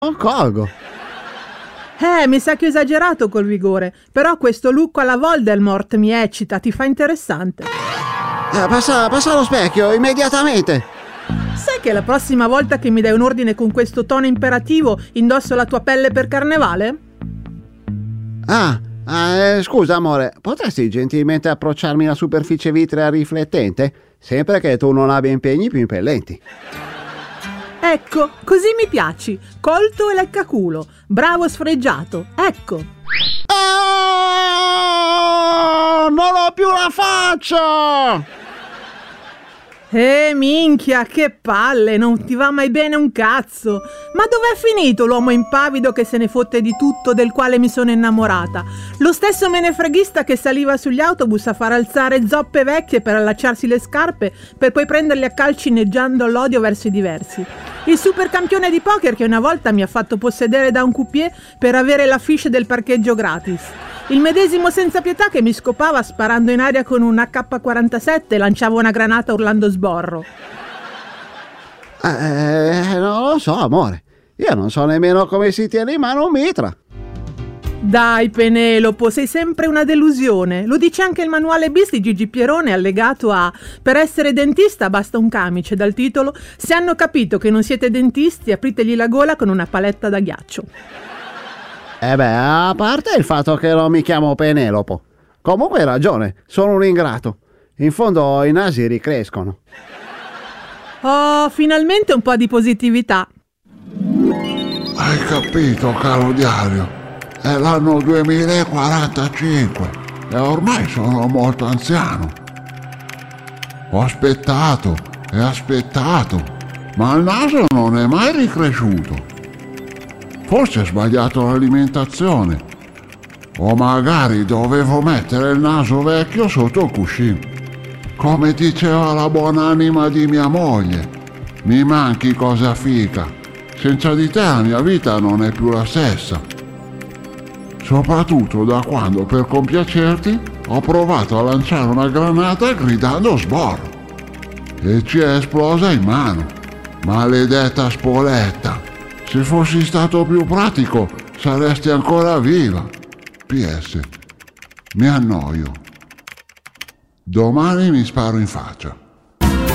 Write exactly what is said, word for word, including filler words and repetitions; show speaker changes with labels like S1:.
S1: non colgo.
S2: Eh, mi sa che ho esagerato col vigore, però questo look alla Voldemort mi eccita, ti fa interessante.
S1: Eh, passa, passa allo specchio, immediatamente.
S2: Sai che la prossima volta che mi dai un ordine con questo tono imperativo indosso la tua pelle per carnevale?
S1: Ah, eh, scusa amore, potresti gentilmente approcciarmi la superficie vitrea riflettente? Sempre che tu non abbia impegni più impellenti.
S2: Ecco, così mi piaci, colto e leccaculo, bravo sfregiato, ecco.
S1: Oh, non ho più la faccia!
S2: Eh, minchia, che palle, non ti va mai bene un cazzo. Ma dov'è finito l'uomo impavido che se ne fotte di tutto, del quale mi sono innamorata? Lo stesso menefreghista che saliva sugli autobus a far alzare zoppe vecchie per allacciarsi le scarpe, per poi prenderli a calci inneggiando l'odio verso i diversi. Il supercampione di poker che una volta mi ha fatto possedere da un croupier per avere la fiche del parcheggio gratis. Il medesimo senza pietà che mi scopava sparando in aria con un A K quarantasette e lanciava una granata urlando sborro.
S1: Eh, non lo so, amore. Io non so nemmeno come si tiene in mano un mitra.
S2: Dai, Penelopo, sei sempre una delusione. Lo dice anche il manuale bis di Gigi Pierone allegato a "Per essere dentista basta un camice", dal titolo "Se hanno capito che non siete dentisti, apritegli la gola con una paletta da ghiaccio".
S1: Eh beh, a parte il fatto che non mi chiamo Penelopo. Comunque hai ragione, sono un ingrato. In fondo i nasi ricrescono.
S2: Oh, finalmente un po' di positività.
S3: Hai capito, caro diario? È l'anno duemilaquarantacinque e ormai sono molto anziano. Ho aspettato e aspettato, ma il naso non è mai ricresciuto. Forse ho sbagliato l'alimentazione, o magari dovevo mettere il naso vecchio sotto il cuscino. Come diceva la buonanima di mia moglie, mi manchi cosa fica, senza di te la mia vita non è più la stessa. Soprattutto da quando, per compiacerti, ho provato a lanciare una granata gridando sborro e ci è esplosa in mano. Maledetta spoletta! Se fossi stato più pratico, saresti ancora viva. P S. Mi annoio. Domani mi sparo in faccia.